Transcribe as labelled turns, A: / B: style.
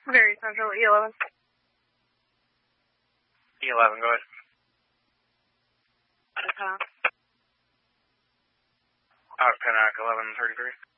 A: Very Central, E11.
B: E11, go ahead.
A: Okay.
B: Out of Pennac, 1133.